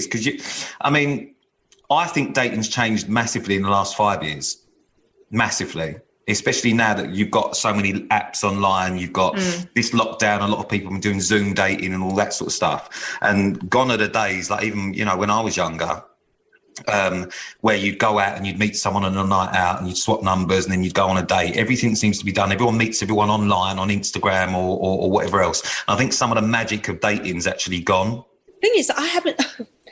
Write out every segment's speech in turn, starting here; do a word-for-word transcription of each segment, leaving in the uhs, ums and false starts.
is. Because, you, I mean, I think dating's changed massively in the last five years. Massively. Especially now that you've got so many apps online, you've got mm. this lockdown, a lot of people have been doing Zoom dating and all that sort of stuff. And gone are the days, like even, you know, when I was younger, um, where you'd go out and you'd meet someone on a night out and you'd swap numbers and then you'd go on a date. Everything seems to be done. Everyone meets everyone online on Instagram or, or, or whatever else. And I think some of the magic of dating's actually gone. Thing is, I haven't,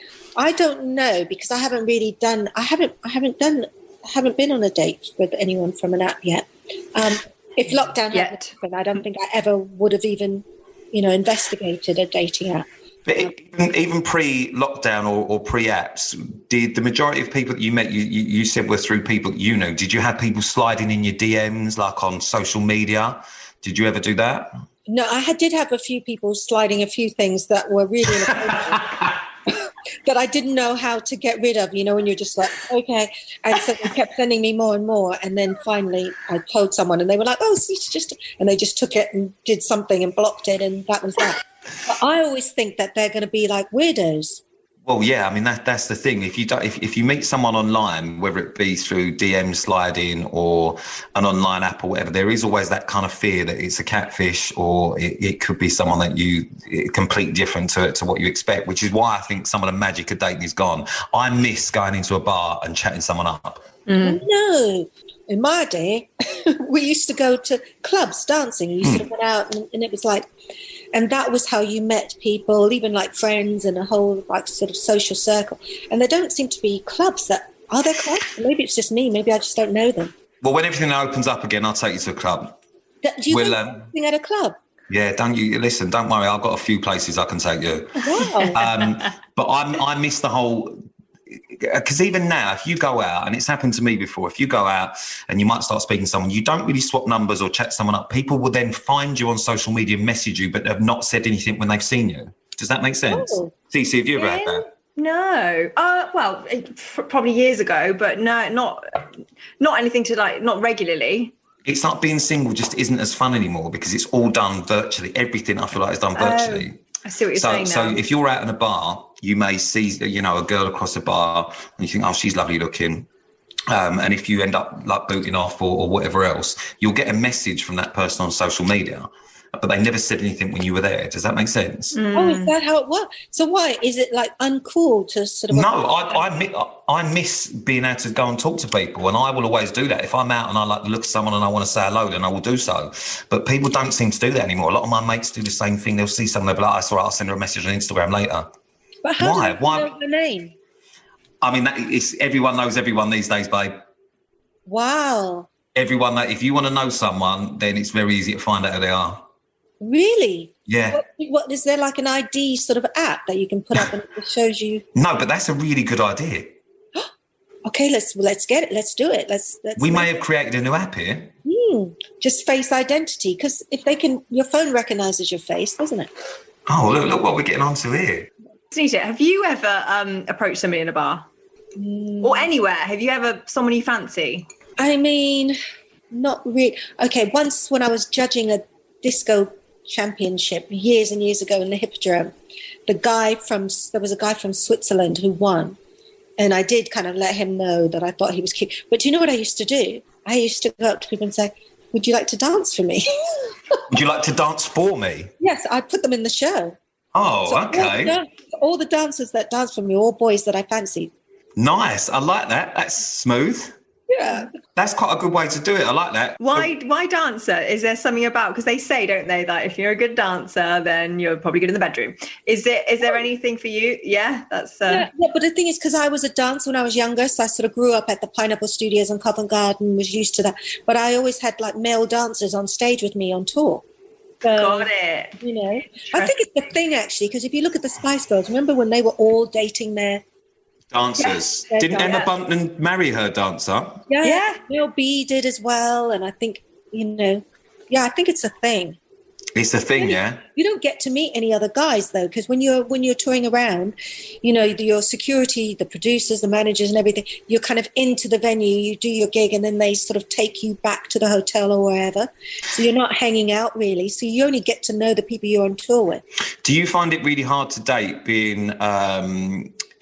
I don't know because I haven't really done, I haven't, I haven't done haven't been on a date with anyone from an app yet. Um, if lockdown hadn't happened, I don't think I ever would have even, you know, investigated a dating app. But even, even pre-lockdown or, or pre-apps, did the majority of people that you met, you, you, you said were through people that you know, did you have people sliding in your D Ms, like on social media? Did you ever do that? No, I had, did have a few people sliding a few things that were really inappropriate. That I didn't know how to get rid of, you know, when you're just like, okay. And so they kept sending me more and more. And then finally I told someone and they were like, oh, it's just, and they just took it and did something and blocked it. And that was that. But I always think that they're going to be like weirdos. Well, yeah, I mean, that, that's the thing. If you don't, if, if you meet someone online, whether it be through D M sliding or an online app or whatever, there is always that kind of fear that it's a catfish or it, it could be someone that you completely different to, to what you expect, which is why I think some of the magic of dating is gone. I miss going into a bar and chatting someone up. Mm. No. In my day, we used to go to clubs dancing. You used mm. to go out and, and it was like, and that was how you met people, even like friends and a whole like sort of social circle. And there don't seem to be clubs that, are there clubs? Maybe it's just me. Maybe I just don't know them. Well, when everything opens up again, I'll take you to a club. Do you we'll, know anything um, at a club? Yeah, don't you, listen, don't worry. I've got a few places I can take you. Wow. Um, but I'm, I miss the whole... Because even now, if you go out, and it's happened to me before, if you go out and you might start speaking to someone, you don't really swap numbers or chat someone up. People will then find you on social media and message you, but have not said anything when they've seen you. Does that make sense? Oh. Cece, have you ever had that? No. Uh, well, probably years ago, but no, not not anything to like, not regularly. It's like being single just isn't as fun anymore because it's all done virtually. Everything I feel like is done virtually. Oh, I see what you're so, saying now. So if you're out in a bar, you may see, you know, a girl across the bar and you think, oh, she's lovely looking. Um, and if you end up like booting off or, or whatever else, you'll get a message from that person on social media, but they never said anything when you were there. Does that make sense? Mm. Oh, is that how it works? So why? Is it like uncool to sort of... No, I, I, I miss being able to go and talk to people, and I will always do that. If I'm out and I like to look at someone and I want to say hello, then I will do so. But people don't seem to do that anymore. A lot of my mates do the same thing. They'll see someone, they'll be like, I saw it, I'll send her a message on Instagram later. But how Why? do you Why? know the name? I mean, that, it's everyone knows everyone these days, babe. Wow. Everyone, that if you want to know someone, then it's very easy to find out who they are. Really? Yeah. What, what is there like an I D sort of app that you can put up and it shows you? No, but that's a really good idea. Okay, let's let's get it. Let's do it. Let's. let's we may have created a new app here. Hmm. Just face identity, because if they can, your phone recognises your face, doesn't it? Oh, look! Look what we're getting onto here. Sunita, have you ever um, approached somebody in a bar mm. or anywhere? Have you ever someone you fancy? I mean, not really. Okay, once when I was judging a disco championship years and years ago in the Hippodrome, the guy from there was a guy from Switzerland who won, and I did kind of let him know that I thought he was cute. But do you know what I used to do? I used to go up to people and say, "Would you like to dance for me?" Would you like to dance for me? Yes, I put them in the show. Oh, so okay. All the, dan- all the dancers that dance for me, all boys that I fancied. Nice. I like that. That's smooth. Yeah. That's quite a good way to do it. I like that. Why why dancer? Is there something about, because they say, don't they, that if you're a good dancer, then you're probably good in the bedroom. Is there is there anything for you? Yeah, that's... Uh... Yeah, yeah, but the thing is, because I was a dancer when I was younger, so I sort of grew up at the Pineapple Studios in Covent Garden, was used to that. But I always had like male dancers on stage with me on tour. So, Got it. You know, I think it's the thing, actually, because if you look at the Spice Girls, remember when they were all dating their dancers? Yeah, Didn't Emma yeah. Bunton marry her dancer? Yeah, Yeah. Neil B did as well, and I think, you know, yeah, I think it's a thing. It's the thing, yeah. You don't get to meet any other guys though, because when you're when you're touring around, you know, your security, the producers, the managers, and everything, you're kind of into the venue. You do your gig, and then they sort of take you back to the hotel or wherever. So you're not hanging out really. So you only get to know the people you're on tour with. Do you find it really hard to date being um,